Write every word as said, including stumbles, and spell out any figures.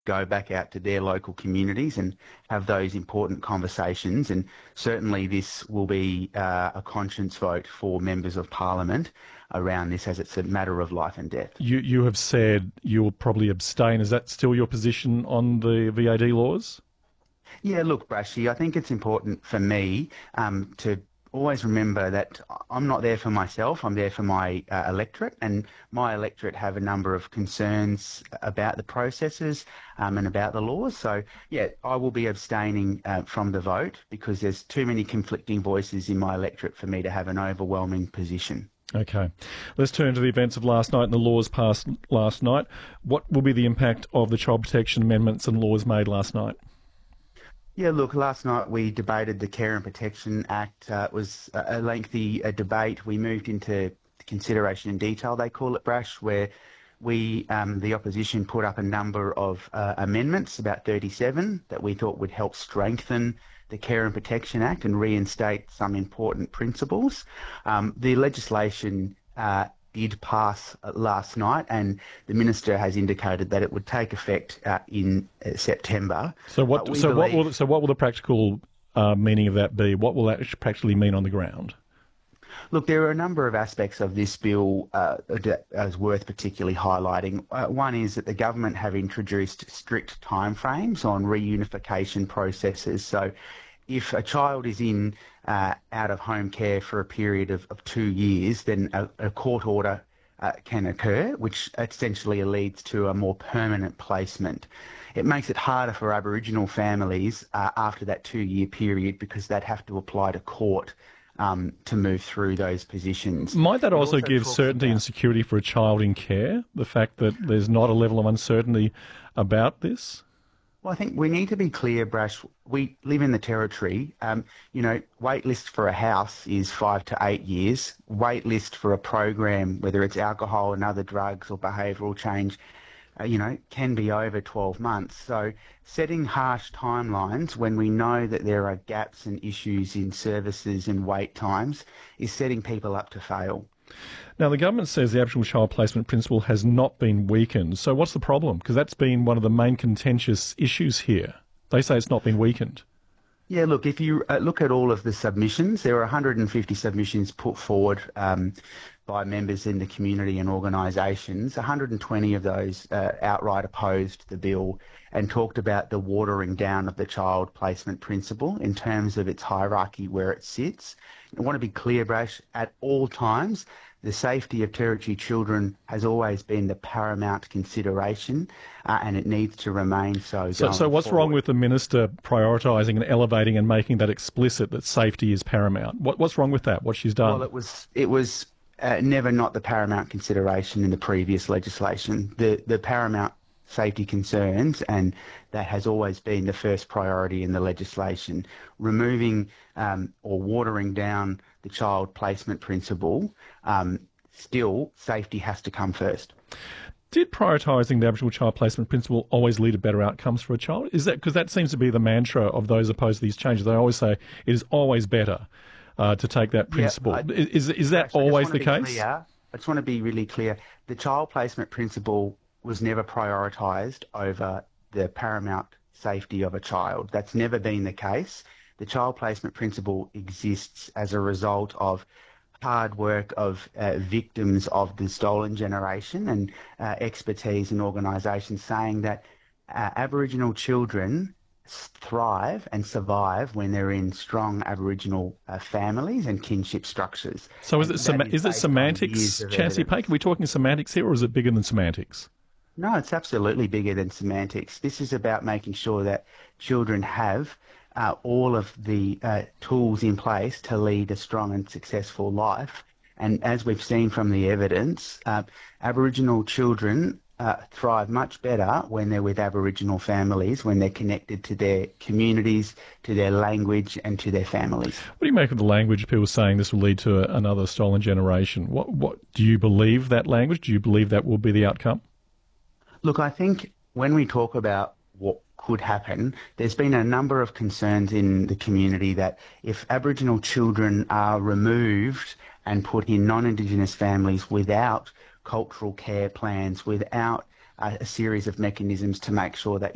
go back out to their local communities and have those important conversations. And certainly this will be uh, a conscience vote for members of Parliament around this, as it's a matter of life and death. You you have said you'll probably abstain. Is that still your position on the V A D laws? Yeah, look, Brashy, I think it's important for me um, to always remember that I'm not there for myself, I'm there for my uh, electorate, and my electorate have a number of concerns about the processes um, and about the laws. So, yeah, I will be abstaining uh, from the vote because there's too many conflicting voices in my electorate for me to have an overwhelming position. Okay. Let's turn to the events of last night and the laws passed last night. What will be the impact of the child protection amendments and laws made last night? Yeah, look, last night we debated the Care and Protection Act. Uh, it was a lengthy uh, debate. We moved into consideration in detail, they call it, Brash, where we, um, the opposition, put up a number of uh, amendments, about thirty-seven, that we thought would help strengthen the Care and Protection Act and reinstate some important principles. Um, the legislation uh, did pass last night, and the minister has indicated that it would take effect uh, in uh, September. So what? Uh, so believe... what will? So what will the practical uh, meaning of that be? What will that practically mean on the ground? Look, there are a number of aspects of this bill uh, that is worth particularly highlighting. Uh, one is that the government have introduced strict timeframes on reunification processes. So if a child is in uh, out-of-home care for a period of, of two years, then a, a court order uh, can occur, which essentially leads to a more permanent placement. It makes it harder for Aboriginal families uh, after that two-year period because they'd have to apply to court um, to move through those positions. Might that also, also give certainty about... and security for a child in care, the fact that there's not a level of uncertainty about this? Well, I think we need to be clear, Brash. We live in the Territory. Um, you know, wait list for a house is five to eight years. Wait list for a program, whether it's alcohol and other drugs or behavioural change, uh, you know, can be over twelve months. So setting harsh timelines when we know that there are gaps and issues in services and wait times is setting people up to fail. Now, the government says the Aboriginal child placement principle has not been weakened. So what's the problem? Because that's been one of the main contentious issues here. They say it's not been weakened. Yeah, look, if you uh, look at all of the submissions, there are one hundred fifty submissions put forward um, by members in the community and organisations. one hundred twenty of those uh, outright opposed the bill and talked about the watering down of the child placement principle in terms of its hierarchy where it sits. I want to be clear, Brash, at all times, the safety of Territory children has always been the paramount consideration, uh, and it needs to remain so. So, so what's forward. wrong with the minister prioritising and elevating and making that explicit that safety is paramount? What, what's wrong with that? What she's done? Well, it was it was uh, never not the paramount consideration in the previous legislation. The the paramount safety concerns, and that has always been the first priority in the legislation. Removing um, or watering down the child placement principle, um, still safety has to come first. Did prioritising the Aboriginal child placement principle always lead to better outcomes for a child? Is that because that seems to be the mantra of those opposed to these changes? They always say it is always better uh, to take that principle. Yeah, I, is is that actually, always the case? Clear. I just want to be really clear. The child placement principle was never prioritised over the paramount safety of a child. That's never been the case. The child placement principle exists as a result of hard work of uh, victims of the stolen generation and uh, expertise in organisations saying that uh, Aboriginal children thrive and survive when they're in strong Aboriginal uh, families and kinship structures. So is it, sem- is, is it semantics, Chancey Paik? Are we talking semantics here, or is it bigger than semantics? No, it's absolutely bigger than semantics. This is about making sure that children have uh, all of the uh, tools in place to lead a strong and successful life. And as we've seen from the evidence, uh, Aboriginal children uh, thrive much better when they're with Aboriginal families, when they're connected to their communities, to their language and to their families. What do you make of the language people saying this will lead to a, another stolen generation? What, what do you believe that language? Do you believe that will be the outcome? Look, I think when we talk about what could happen, there's been a number of concerns in the community that if Aboriginal children are removed and put in non-Indigenous families without cultural care plans, without a, a series of mechanisms to make sure that